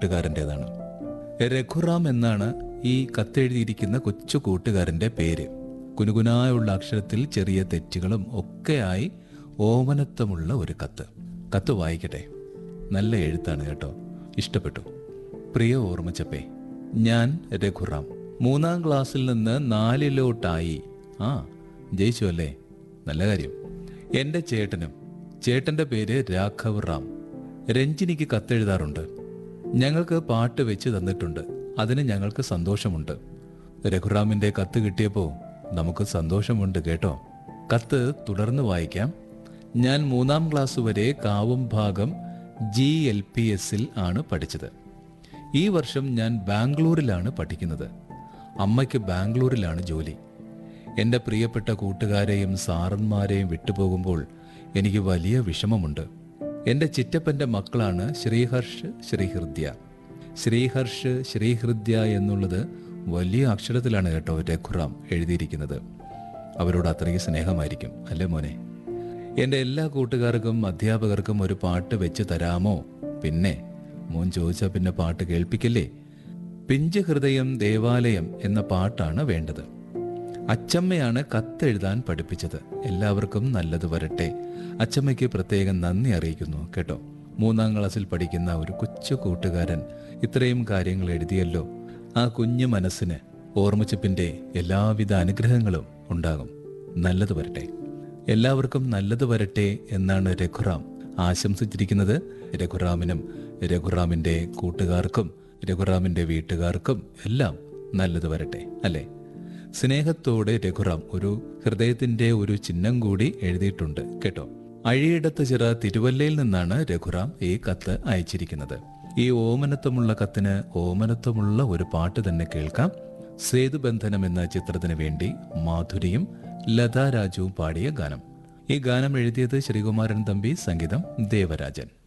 കൂട്ടുകാരൻ്റെതാണ്. രഘുറാം എന്നാണ് ഈ കത്തെഴുതിയിരിക്കുന്ന കൊച്ചു കൂട്ടുകാരൻ്റെ പേര്. കുനുകുനായുള്ള അക്ഷരത്തിൽ ചെറിയ തെറ്റുകളും ഒക്കെയായി ഓമനത്വമുള്ള ഒരു കത്ത്. കത്ത് വായിക്കട്ടെ. നല്ല എഴുത്താണ് കേട്ടോ, ഇഷ്ടപ്പെട്ടു. പ്രിയ ഓർമ്മച്ചപ്പേ, ഞാൻ രഘുറാം. 3ാം ക്ലാസ്സിൽ നിന്ന് 4ലോട്ടായി. ജയിച്ചു അല്ലേ? നല്ല കാര്യം. എൻ്റെ ചേട്ടൻ്റെ പേര് രാഘവ് റാം. രഞ്ജിനിക്ക് കത്തെഴുതാറുണ്ട്. ഞങ്ങൾക്ക് പാട്ട് വെച്ച് തന്നിട്ടുണ്ട്. അതിന് ഞങ്ങൾക്ക് സന്തോഷമുണ്ട്. രഘുറാമിൻ്റെ കത്ത് കിട്ടിയപ്പോൾ നമുക്ക് സന്തോഷമുണ്ട് കേട്ടോ. കത്ത് തുടർന്ന് വായിക്കാം. ഞാൻ 3ാം ക്ലാസ് വരെ കാവും ഭാഗം GLPSൽ ആണ് പഠിച്ചത്. ഈ വർഷം ഞാൻ ബാംഗ്ലൂരിലാണ് പഠിക്കുന്നത്. അമ്മയ്ക്ക് ബാംഗ്ലൂരിലാണ് ജോലി. എൻ്റെ പ്രിയപ്പെട്ട കൂട്ടുകാരെയും സാറന്മാരെയും വിട്ടുപോകുമ്പോൾ എനിക്ക് വലിയ വിഷമമുണ്ട്. എൻ്റെ ചിറ്റപ്പൻ്റെ മക്കളാണ് ശ്രീഹർഷ്, ശ്രീഹൃദ്യ. ശ്രീഹർഷ്, ശ്രീഹൃദ്യ എന്നുള്ളത് വലിയ അക്ഷരത്തിലാണ് കേട്ടോ രഘുറാം എഴുതിയിരിക്കുന്നത്. അവരോട് അത്രയും സ്നേഹമായിരിക്കും അല്ലേ മോനെ? എൻ്റെ എല്ലാ കൂട്ടുകാർക്കും അധ്യാപകർക്കും ഒരു പാട്ട് വെച്ച് തരാമോ? പിന്നെ മോൻ ചോദിച്ചാൽ പിന്നെ പാട്ട് കേൾപ്പിക്കല്ലേ? പിഞ്ച് ഹൃദയം ദേവാലയം എന്ന പാട്ടാണ് വേണ്ടത്. അച്ചമ്മയാണ് കത്തെഴുതാൻ പഠിപ്പിച്ചത്. എല്ലാവർക്കും നല്ലത് വരട്ടെ. അച്ചമ്മയ്ക്ക് പ്രത്യേകം നന്ദി അറിയിക്കുന്നു കേട്ടോ. 3ാം ക്ലാസ്സിൽ പഠിക്കുന്ന ഒരു കൊച്ചു കൂട്ടുകാരൻ ഇത്രയും കാര്യങ്ങൾ എഴുതിയല്ലോ. ആ കുഞ്ഞു മനസ്സിന് ഓർമ്മച്ചപ്പിൻ്റെ എല്ലാവിധ അനുഗ്രഹങ്ങളും ഉണ്ടാകും. നല്ലത് വരട്ടെ. എല്ലാവർക്കും നല്ലത് വരട്ടെ എന്നാണ് രഘുറാം ആശംസിച്ചിരിക്കുന്നത്. രഘുറാമിനും രഘുറാമിൻ്റെ കൂട്ടുകാർക്കും രഘുറാമിൻ്റെ വീട്ടുകാർക്കും എല്ലാം നല്ലത് വരട്ടെ അല്ലേ? സ്നേഹത്തോടെ രഘുറാം ഒരു ഹൃദയത്തിൻ്റെ ഒരു ചിഹ്നം കൂടി എഴുതിയിട്ടുണ്ട് കേട്ടോ. അഴിയിടത്ത് ചിറ തിരുവല്ലയിൽ നിന്നാണ് രഘുറാം ഈ കത്ത് അയച്ചിരിക്കുന്നത്. ഈ ഓമനത്വമുള്ള കത്തിന് ഓമനത്വമുള്ള ഒരു പാട്ട് തന്നെ കേൾക്കാം. സേതുബന്ധനം എന്ന ചിത്രത്തിന് വേണ്ടി മാധുരിയും ലതാ രാജുവും പാടിയ ഗാനം. ഈ ഗാനം എഴുതിയത് ശ്രീകുമാരൻ തമ്പി, സംഗീതം ദേവരാജൻ.